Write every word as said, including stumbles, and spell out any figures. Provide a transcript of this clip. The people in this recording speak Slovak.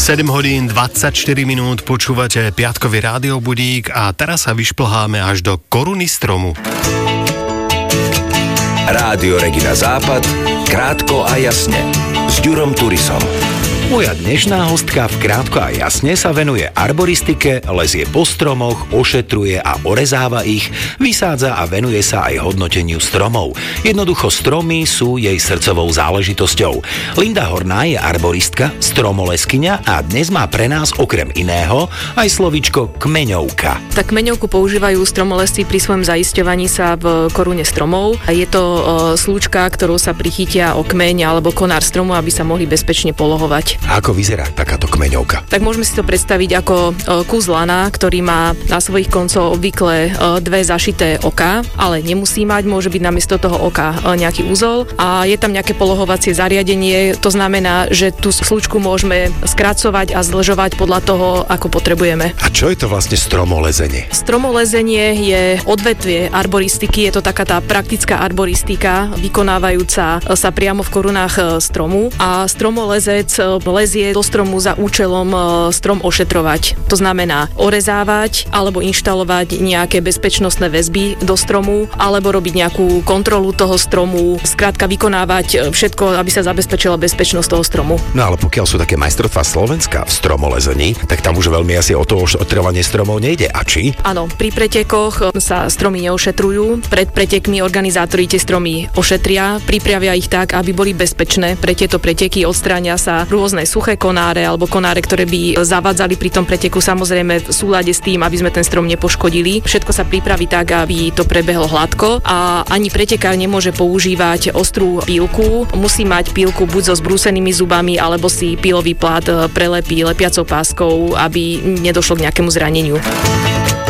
sedem hodín dvadsaťštyri minút, počúvate piatkový rádiobudík a teraz sa vyšplháme až do koruny stromu. Rádio Regina Západ, krátko a jasne, s Ďurom Turisom. Moja dnešná hostka v Krátko a jasne sa venuje arboristike, lezie po stromoch, ošetruje a orezáva ich, vysádza a venuje sa aj hodnoteniu stromov. Jednoducho stromy sú jej srdcovou záležitosťou. Linda Horná je arboristka, stromoleskyňa a dnes má pre nás okrem iného aj slovíčko kmeňovka. Tak kmeňovku používajú stromolesci pri svojom zaisťovaní sa v korune stromov. Je to e, slúčka, ktorou sa prichytia o kmeň alebo konár stromu, aby sa mohli bezpečne polohovať. A ako vyzerá takáto kmeňovka? Tak môžeme si to predstaviť ako kus lana, ktorý má na svojich koncoch obvykle dve zašité oká, ale nemusí mať, môže byť namiesto toho oka nejaký úzol a je tam nejaké polohovacie zariadenie, to znamená, že tú slučku môžeme skracovať a zdĺžovať podľa toho, ako potrebujeme. A čo je to vlastne stromolezenie? Stromolezenie je odvetvie arboristiky, je to taká tá praktická arboristika, vykonávajúca sa priamo v korunách stromu a stromolezec lezie do stromu za účelom strom ošetrovať. To znamená orezávať alebo inštalovať nejaké bezpečnostné väzby do stromu alebo robiť nejakú kontrolu toho stromu, skrátka vykonávať všetko, aby sa zabezpečila bezpečnosť toho stromu. No ale pokiaľ sú také majstrovstvá Slovenska v stromolezení, tak tam už veľmi asi o to ošetrovanie stromov nejde. A či? Áno, pri pretekoch sa stromy neošetrujú. Pred pretekmi organizátori tie stromy ošetria, pripravia ich tak, aby boli bezpečné. Pre tieto preteky odstránia sa rôzne suché konáre alebo konáre, ktoré by zavádzali pri tom preteku, samozrejme v súlade s tým, aby sme ten strom nepoškodili. Všetko sa pripraví tak, aby to prebehlo hladko a ani pretekár nemôže používať ostrú pílku. Musí mať pílku buď so zbrúsenými zubami, alebo si pílový plát prelepí lepiacou páskou, aby nedošlo k nejakému zraneniu.